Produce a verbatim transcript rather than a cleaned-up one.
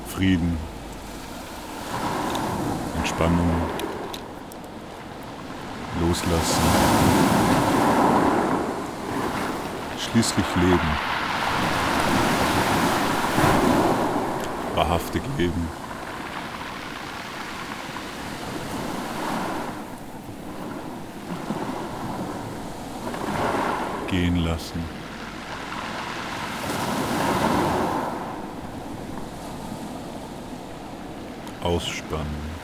Frieden, Entspannung, Loslassen, schließlich Leben, wahrhaftig Leben. Gehen lassen. Ausspannen.